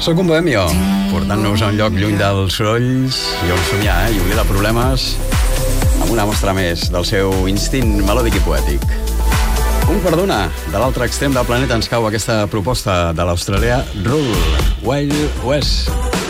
Soc un bohemio, portant-nos a un lloc lluny dels sorolls i on somiar, i oblidar problemes amb una mostra més del seu instint melòdic i poètic. Un quart d'una, de l'altre extrem del planeta ens cau aquesta proposta de l'australià Rull, Wild West.